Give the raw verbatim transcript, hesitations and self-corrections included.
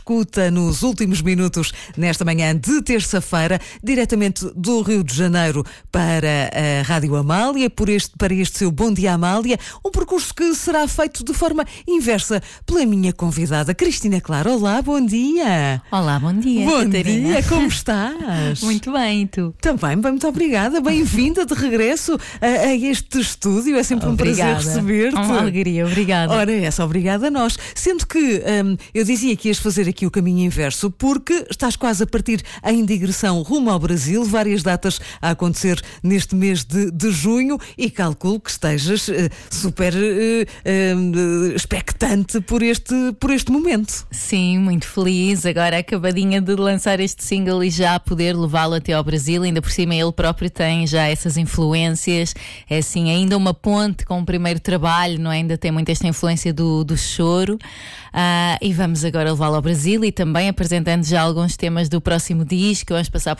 escuta nos últimos minutos nesta manhã de terça-feira, diretamente do Rio de Janeiro para a Rádio Amália, por este, para este seu Bom Dia Amália, um percurso que será feito de forma inversa pela minha convidada, Cristina Claro. Olá, bom dia. Olá, bom dia, Bom Catarina. dia, como estás? Muito bem, e tu? Também, bem, muito obrigada. Bem-vinda de regresso a, a este estúdio. É sempre Obrigada. um prazer receber-te. Uma alegria, obrigada. Ora, essa, obrigada a nós. Sendo que hum, eu dizia que ias fazer aqui o caminho inverso, porque estás quase a partir em digressão rumo ao Brasil, várias datas a acontecer neste mês de, de junho, e calculo que estejas uh, super uh, uh, expectante por este, por este momento. Sim, muito feliz. Agora acabadinha de lançar este single e já poder levá-lo até ao Brasil. Ainda por cima ele próprio tem já essas influências. É assim, ainda uma ponte com o primeiro trabalho, não é? Ainda tem muito esta influência do, do choro. Uh, e vamos agora levá-lo ao Brasil e também apresentando já alguns temas do próximo disco. Vamos passar por